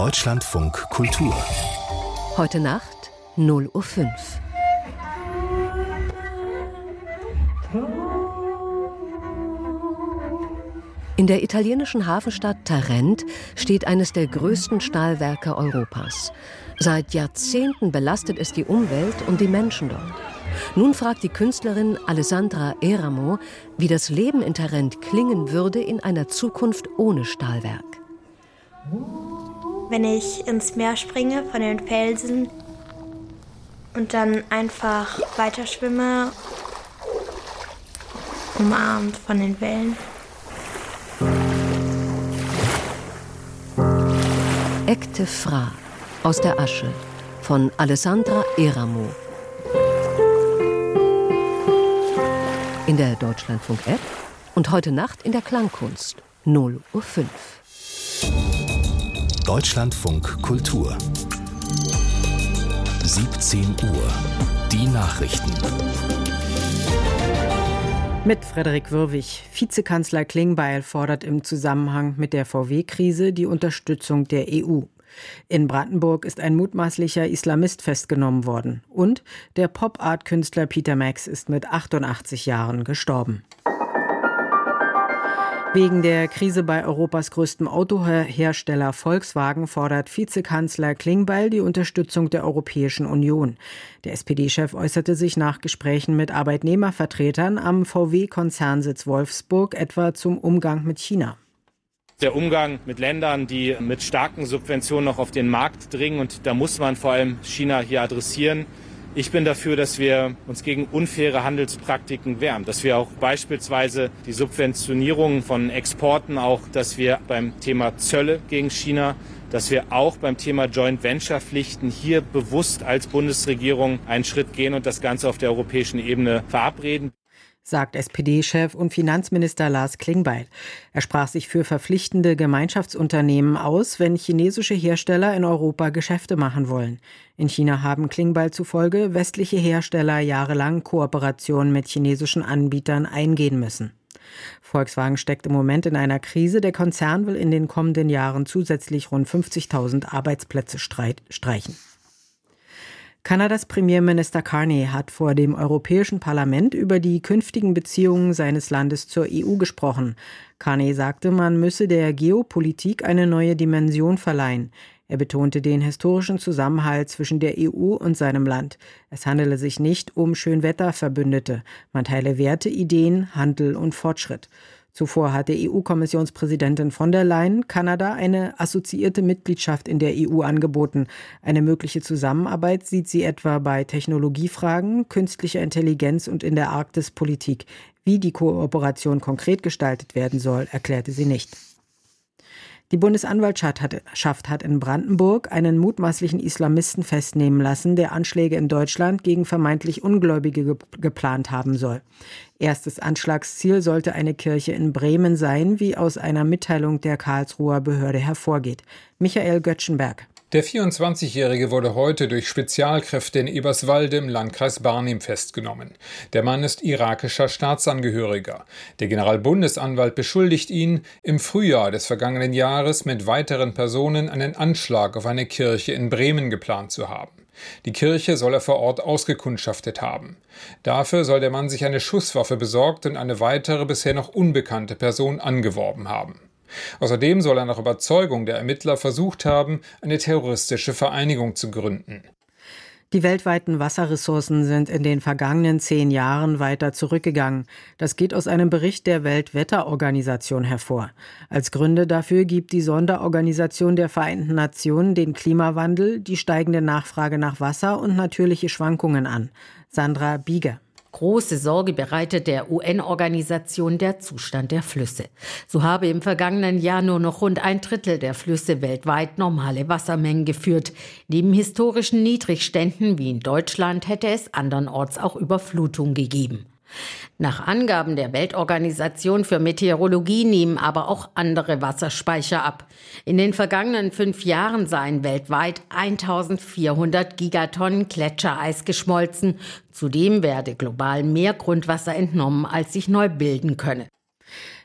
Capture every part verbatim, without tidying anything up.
Deutschlandfunk Kultur. Heute Nacht null Uhr fünf. In der italienischen Hafenstadt Tarent steht eines der größten Stahlwerke Europas. Seit Jahrzehnten belastet es die Umwelt und die Menschen dort. Nun fragt die Künstlerin Alessandra Eramo, wie das Leben in Tarent klingen würde in einer Zukunft ohne Stahlwerk. Wenn ich ins Meer springe von den Felsen und dann einfach weiter schwimme, umarmt von den Wellen. Ekte Fra aus der Asche von Alessandra Eramo. In der Deutschlandfunk-App und heute Nacht in der Klangkunst null Uhr fünf. Deutschlandfunk Kultur. siebzehn Uhr. Die Nachrichten. Mit Frederik Wirwig. Vizekanzler Klingbeil fordert im Zusammenhang mit der V W-Krise die Unterstützung der E U. In Brandenburg ist ein mutmaßlicher Islamist festgenommen worden. Und der Pop-Art-Künstler Peter Max ist mit achtundachtzig Jahren gestorben. Wegen der Krise bei Europas größtem Autohersteller Volkswagen fordert Vizekanzler Klingbeil die Unterstützung der Europäischen Union. Der S P D-Chef äußerte sich nach Gesprächen mit Arbeitnehmervertretern am V W-Konzernsitz Wolfsburg etwa zum Umgang mit China. Der Umgang mit Ländern, die mit starken Subventionen noch auf den Markt dringen, und da muss man vor allem China hier adressieren. Ich bin dafür, dass wir uns gegen unfaire Handelspraktiken wehren, dass wir auch beispielsweise die Subventionierung von Exporten, auch dass wir beim Thema Zölle gegen China, dass wir auch beim Thema Joint Venture Pflichten hier bewusst als Bundesregierung einen Schritt gehen und das Ganze auf der europäischen Ebene verabreden, sagt S P D-Chef und Finanzminister Lars Klingbeil. Er sprach sich für verpflichtende Gemeinschaftsunternehmen aus, wenn chinesische Hersteller in Europa Geschäfte machen wollen. In China haben Klingbeil zufolge westliche Hersteller jahrelang Kooperationen mit chinesischen Anbietern eingehen müssen. Volkswagen steckt im Moment in einer Krise. Der Konzern will in den kommenden Jahren zusätzlich rund fünfzigtausend Arbeitsplätze streichen. Kanadas Premierminister Carney hat vor dem Europäischen Parlament über die künftigen Beziehungen seines Landes zur E U gesprochen. Carney sagte, man müsse der Geopolitik eine neue Dimension verleihen. Er betonte den historischen Zusammenhalt zwischen der E U und seinem Land. Es handele sich nicht um Schönwetterverbündete. Man teile Werte, Ideen, Handel und Fortschritt. Zuvor hatte E U-Kommissionspräsidentin von der Leyen Kanada eine assoziierte Mitgliedschaft in der E U angeboten. Eine mögliche Zusammenarbeit sieht sie etwa bei Technologiefragen, künstlicher Intelligenz und in der Arktispolitik. Wie die Kooperation konkret gestaltet werden soll, erklärte sie nicht. Die Bundesanwaltschaft hat in Brandenburg einen mutmaßlichen Islamisten festnehmen lassen, der Anschläge in Deutschland gegen vermeintlich Ungläubige ge- geplant haben soll. Erstes Anschlagsziel sollte eine Kirche in Bremen sein, wie aus einer Mitteilung der Karlsruher Behörde hervorgeht. Michael Göttschenberg. Der vierundzwanzigjährige wurde heute durch Spezialkräfte in Eberswalde im Landkreis Barnim festgenommen. Der Mann ist irakischer Staatsangehöriger. Der Generalbundesanwalt beschuldigt ihn, im Frühjahr des vergangenen Jahres mit weiteren Personen einen Anschlag auf eine Kirche in Bremen geplant zu haben. Die Kirche soll er vor Ort ausgekundschaftet haben. Dafür soll der Mann sich eine Schusswaffe besorgt und eine weitere, bisher noch unbekannte Person angeworben haben. Außerdem soll er nach Überzeugung der Ermittler versucht haben, eine terroristische Vereinigung zu gründen. Die weltweiten Wasserressourcen sind in den vergangenen zehn Jahren weiter zurückgegangen. Das geht aus einem Bericht der Weltwetterorganisation hervor. Als Gründe dafür gibt die Sonderorganisation der Vereinten Nationen den Klimawandel, die steigende Nachfrage nach Wasser und natürliche Schwankungen an. Sandra Bieger. Große Sorge bereitet der U N-Organisation der Zustand der Flüsse. So habe im vergangenen Jahr nur noch rund ein Drittel der Flüsse weltweit normale Wassermengen geführt. Neben historischen Niedrigständen wie in Deutschland hätte es andernorts auch Überflutung gegeben. Nach Angaben der Weltorganisation für Meteorologie nehmen aber auch andere Wasserspeicher ab. In den vergangenen fünf Jahren seien weltweit eintausendvierhundert Gigatonnen Gletschereis geschmolzen. Zudem werde global mehr Grundwasser entnommen, als sich neu bilden könne.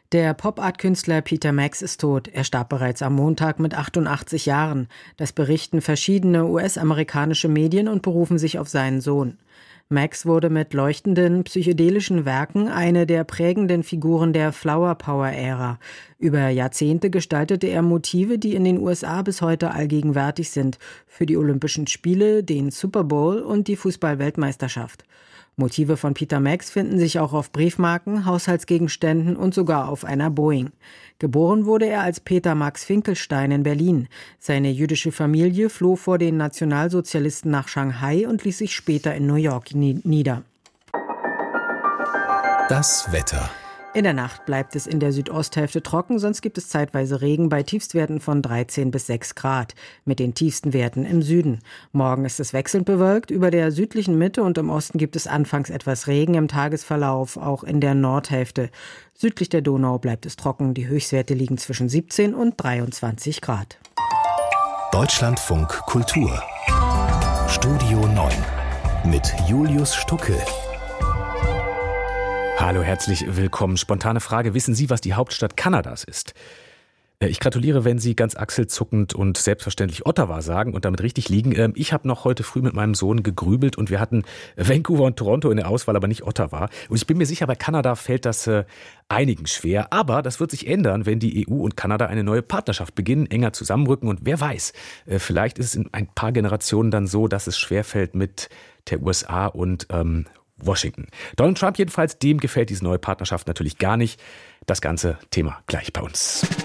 Der Pop-Art-Künstler Peter Max ist tot. Er starb bereits am Montag mit achtundachtzig Jahren. Das berichten verschiedene U S-amerikanische Medien und berufen sich auf seinen Sohn. Max wurde mit leuchtenden, psychedelischen Werken eine der prägenden Figuren der Flower-Power-Ära. Über Jahrzehnte gestaltete er Motive, die in den U S A bis heute allgegenwärtig sind, für die Olympischen Spiele, den Super Bowl und die Fußball-Weltmeisterschaft. Motive von Peter Max finden sich auch auf Briefmarken, Haushaltsgegenständen und sogar auf einer Boeing. Geboren wurde er als Peter Max Finkelstein in Berlin. Seine jüdische Familie floh vor den Nationalsozialisten nach Shanghai und ließ sich später in New York nieder. Das Wetter. In der Nacht bleibt es in der Südosthälfte trocken, sonst gibt es zeitweise Regen bei Tiefstwerten von dreizehn bis sechs Grad, mit den tiefsten Werten im Süden. Morgen ist es wechselnd bewölkt, über der südlichen Mitte und im Osten gibt es anfangs etwas Regen im Tagesverlauf, auch in der Nordhälfte. Südlich der Donau bleibt es trocken, die Höchstwerte liegen zwischen siebzehn und dreiundzwanzig Grad. Deutschlandfunk Kultur. Studio neun mit Julius Stucke. Hallo, herzlich willkommen. Spontane Frage. Wissen Sie, was die Hauptstadt Kanadas ist? Ich gratuliere, wenn Sie ganz achselzuckend und selbstverständlich Ottawa sagen und damit richtig liegen. Ich habe noch heute früh mit meinem Sohn gegrübelt und wir hatten Vancouver und Toronto in der Auswahl, aber nicht Ottawa. Und ich bin mir sicher, bei Kanada fällt das äh, einigen schwer. Aber das wird sich ändern, wenn die E U und Kanada eine neue Partnerschaft beginnen, enger zusammenrücken. Und wer weiß, äh, vielleicht ist es in ein paar Generationen dann so, dass es schwerfällt mit der U S A und ähm, Washington. Donald Trump jedenfalls, dem gefällt diese neue Partnerschaft natürlich gar nicht. Das ganze Thema gleich bei uns.